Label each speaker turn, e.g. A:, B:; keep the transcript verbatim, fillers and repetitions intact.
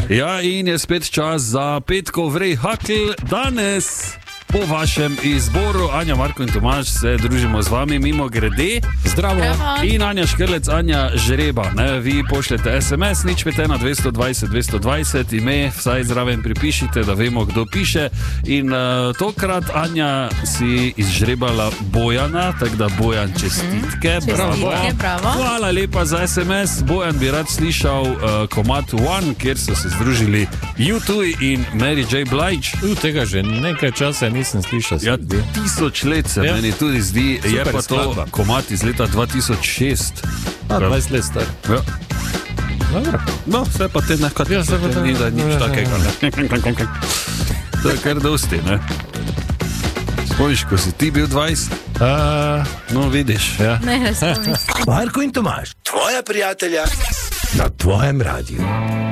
A: Ja, in je spet čas za petkov vrej hakl. Danes po vašem izboru, Anja, Marko in Tomaž, se družimo z vami mimo grede.
B: Zdravo.
A: In Anja Škrlec, Anja Žreba, ne? Vi pošljete es em es, nič pet ena dvesto dvajset dvesto dvajset, ime vsaj zraven pripišite, da vemo, kdo piše. In uh, tokrat, Anja, si izžrebala Bojana, tako da Bojan, čestitke.
C: Mm, čestitke, bravo.
A: Hvala lepa za es em es. Bojan bi rad slišal uh, komad One, kjer so se združili U dva in Mary J. Blige.
B: U, tega že nekaj časa nisem slišal.
A: Ja, tisoč let se ja. meni tudi zdi. Super, je pa to skladba. Komad iz leta dva tisoč šest.
B: A, dvajset let star.
A: Ja.
B: Dobro.
A: No, vse pa te nekaj ja, te ni, da nič takega. Ne. To je kar dosti, ne? Spomniš, ko si ti bil dvajset?
B: Uh,
A: no, vidiš.
C: Ja. Ne, spomniš.
D: Marko in Tomaž, tvoja prijatelja na tvojem radiju.